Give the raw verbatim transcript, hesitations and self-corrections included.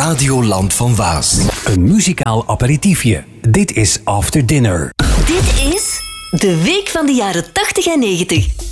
Radioland van Waas. Een muzikaal aperitiefje. Dit is After Dinner. Dit is de week van de jaren tachtig en negentig.